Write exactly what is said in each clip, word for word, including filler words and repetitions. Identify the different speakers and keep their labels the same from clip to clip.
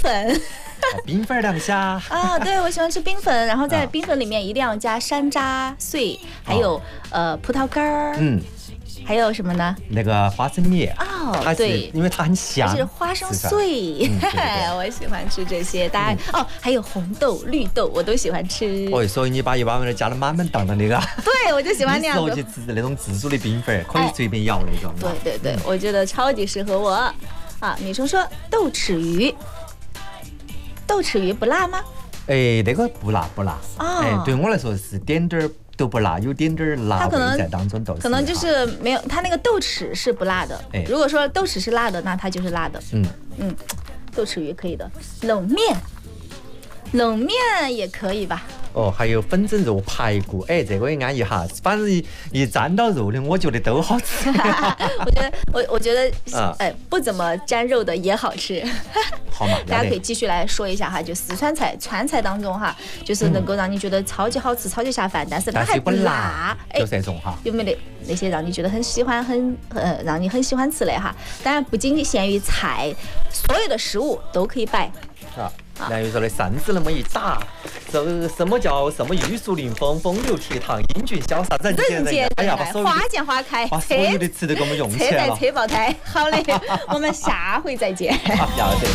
Speaker 1: 粉。
Speaker 2: 冰粉两下
Speaker 1: 啊，对，我喜欢吃冰粉，然后在冰粉里面一定要加山楂碎，还有、啊、呃葡萄干儿，
Speaker 2: 嗯，
Speaker 1: 还有什么呢？
Speaker 2: 那个花生米
Speaker 1: 哦，
Speaker 2: 它是
Speaker 1: 对，
Speaker 2: 因为它很香，
Speaker 1: 它是花生碎，
Speaker 2: 嗯、对对对
Speaker 1: 我喜欢吃这些。大家、嗯、哦，还有红豆、绿豆，我都喜欢吃。
Speaker 2: 哦，所以你把一碗碗加了满满当当的个。
Speaker 1: 对，我就喜欢那样子。
Speaker 2: 你是去那种自助的冰粉，可以随便舀那种。
Speaker 1: 哎、对对对、嗯，我觉得超级适合我。啊，女生说豆豉鱼。豆豉鱼不辣吗？
Speaker 2: 哎，那个不辣不辣。
Speaker 1: 哦，
Speaker 2: 哎，对我来说是点点都不辣，有点点辣味在当中都是。
Speaker 1: 可能就是没有，它那个豆豉是不辣的。
Speaker 2: 哎，
Speaker 1: 如果说豆豉是辣的，那它就是辣的。
Speaker 2: 嗯
Speaker 1: 嗯，豆豉鱼可以的。冷面，冷面也可以吧？
Speaker 2: 哦，还有粉蒸肉排骨，哎，这个也安逸哈。反正一一沾到肉的，我觉得都好吃。
Speaker 1: 我觉得我我觉得，啊、哎，不怎么沾肉的也好吃。
Speaker 2: 好嘛，
Speaker 1: 大家可以继续来说一下哈，就四川菜、川菜当中哈，就是能够让你觉得超级好吃、超级下饭，但是它还不辣，
Speaker 2: 哎，就这种哈。
Speaker 1: 有没得那些让你觉得很喜欢、很呃让你很喜欢吃的哈？当然不仅限于菜，所有的食物都可以摆。
Speaker 2: 啊。梁玉说的扇子那么一打，这什么叫什么玉树临风、风流倜傥、英俊潇洒、人见人爱？哎呀，把所有
Speaker 1: 花见花开，
Speaker 2: 把所有的词都给我们用起来了。
Speaker 1: 车载车爆胎。好嘞，我们下回再见。
Speaker 2: 好，要得。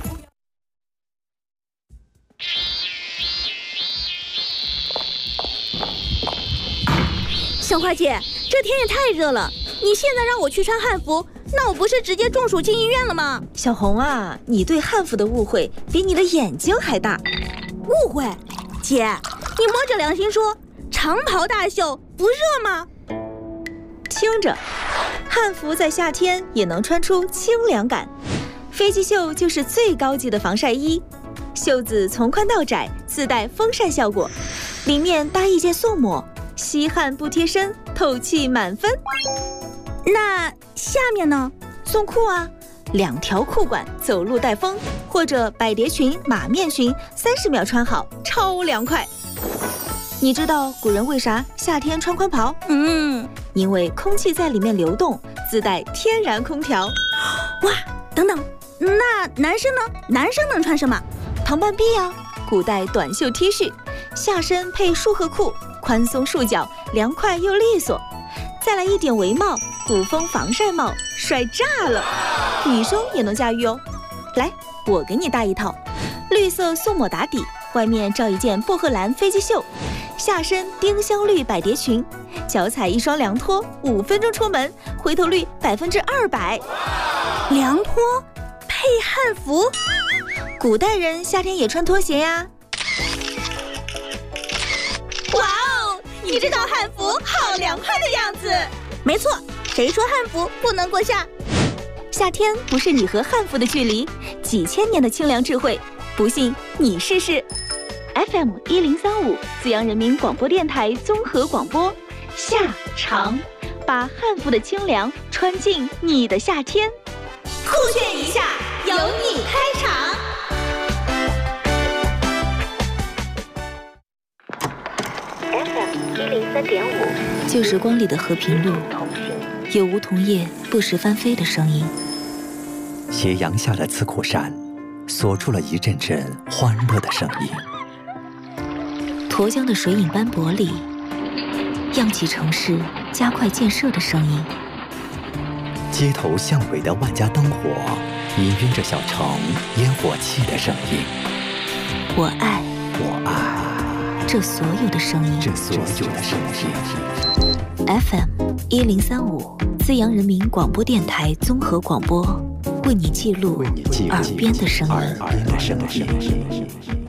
Speaker 3: 小花姐，这天也太热了，你现在让我去穿汉服，那我不是直接中暑进医院了吗？
Speaker 4: 小红啊，你对汉服的误会比你的眼睛还大。
Speaker 3: 误会？姐，你摸着良心说，长袍大袖不热吗？
Speaker 4: 听着，汉服在夏天也能穿出清凉感。飞机袖就是最高级的防晒衣，袖子从宽到窄，自带风扇效果，里面搭一件素抹，吸汗不贴身，透气满分。
Speaker 3: 那下面呢？
Speaker 4: 送裤啊，两条裤管，走路带风，或者百蝶裙、马面裙，三十秒穿好，超凉快。你知道古人为啥夏天穿宽袍？
Speaker 3: 嗯，
Speaker 4: 因为空气在里面流动，自带天然空调。
Speaker 3: 哇，等等，那男生呢？男生能穿什么？
Speaker 4: 唐半臂啊，古代短袖 T 恤，下身配束荷裤，宽松束脚，凉快又利索。再来一顶围帽，古风防晒帽，帅炸了！女生也能驾驭哦。来，我给你搭一套，绿色素抹打底，外面罩一件薄荷蓝飞机袖，下身丁香绿百蝶裙，脚踩一双凉拖，五分钟出门，回头率百分之二百。
Speaker 3: 凉拖配汉服，
Speaker 4: 古代人夏天也穿拖鞋呀。
Speaker 3: 哇哦，你这套汉服好凉快的样子。没错，谁说汉服不能过夏？
Speaker 4: 夏天不是你和汉服的距离，几千年的清凉智慧，不信你试试。F M 一零三五，资阳人民广播电台综合广播，夏长，把汉服的清凉穿进你的夏天。
Speaker 3: 酷炫一下，由你开场。
Speaker 4: F M 一零三点五，旧时光里的和平路，有梧桐叶不时翻飞的声音。
Speaker 5: 斜阳下的刺口山，锁出了一阵阵欢乐的声音。
Speaker 4: 沱江的水影斑驳里，漾起城市加快建设的声音。
Speaker 5: 街头巷尾的万家灯火，氤氲着小城烟火气的声音。
Speaker 4: 我爱，
Speaker 5: 我爱
Speaker 4: 这所有的声音，
Speaker 5: 这所有的声音。
Speaker 4: F M 一零三五，资阳人民广播电台综合广播，为你记录耳边的声音。
Speaker 5: 耳边的声音。